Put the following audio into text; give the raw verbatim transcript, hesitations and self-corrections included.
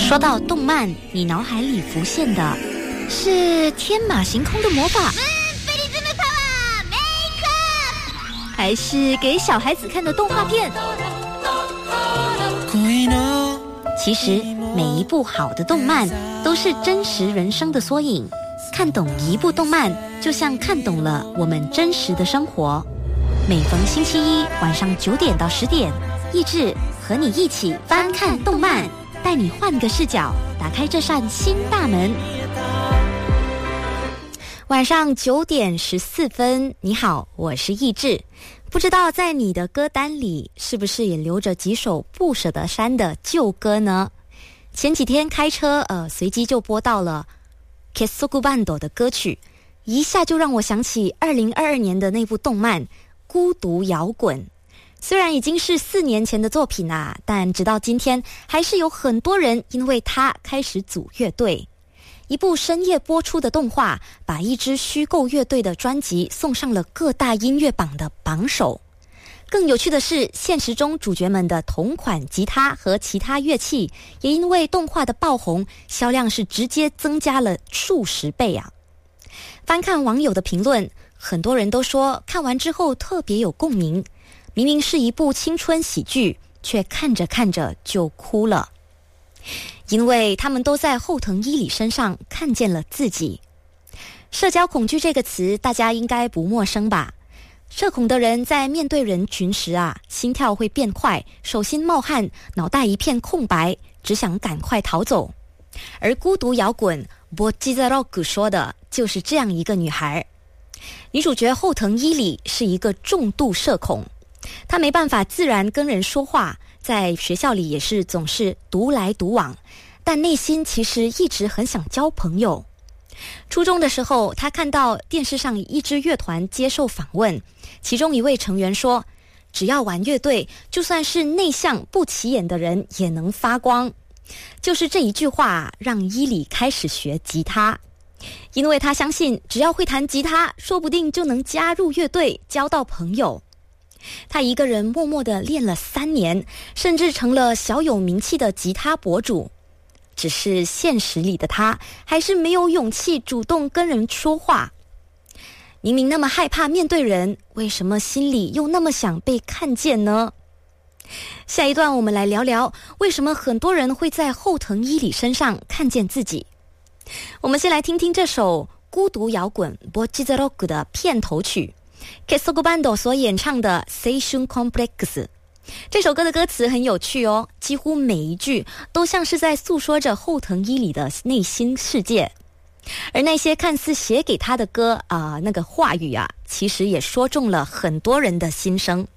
说到动漫，你脑海里浮现的是天马行空的魔法，还是给小孩子看的动画片？其实每一部好的动漫都是真实人生的缩影，看懂一部动漫就像看懂了我们真实的生活。每逢星期一晚上九点到十点，益智和你一起翻看动漫，带你换个视角，打开这扇新大门。晚上九点十四分，你好，我是益智。不知道在你的歌单里是不是也留着几首不舍得删的旧歌呢？前几天开车呃，随机就播到了 Kesoku Bando 的歌曲，一下就让我想起二零二二年的那部动漫《孤独摇滚》。虽然已经是四年前的作品啊，但直到今天还是有很多人因为它开始组乐队。一部深夜播出的动画，把一支虚构乐队的专辑送上了各大音乐榜的榜首。更有趣的是，现实中主角们的同款吉他和其他乐器，也因为动画的爆红，销量是直接增加了数十倍啊！翻看网友的评论，很多人都说看完之后特别有共鸣，明明是一部青春喜剧，却看着看着就哭了。因为他们都在后藤一里身上看见了自己。社交恐惧这个词大家应该不陌生吧？社恐的人在面对人群时啊，心跳会变快，手心冒汗，脑袋一片空白，只想赶快逃走。而孤独摇滚 Bojizaroku 说的就是这样一个女孩。女主角后藤一里是一个重度社恐，她没办法自然跟人说话，在学校里也是总是独来独往，但内心其实一直很想交朋友。初中的时候，他看到电视上一支乐团接受访问，其中一位成员说，只要玩乐队，就算是内向不起眼的人也能发光。就是这一句话让伊里开始学吉他，因为他相信只要会弹吉他，说不定就能加入乐队，交到朋友。他一个人默默地练了三年，甚至成了小有名气的吉他博主。只是现实里的他还是没有勇气主动跟人说话。明明那么害怕面对人，为什么心里又那么想被看见呢？下一段我们来聊聊为什么很多人会在后藤一里身上看见自己。我们先来听听这首孤独摇滚 Bojizaroku 的片头曲Kesoku Bando 所演唱的 Seishun Complex。 这首歌的歌词很有趣哦，几乎每一句都像是在诉说着后藤一里的内心世界。而那些看似写给他的歌啊、呃，那个话语啊，其实也说中了很多人的心声。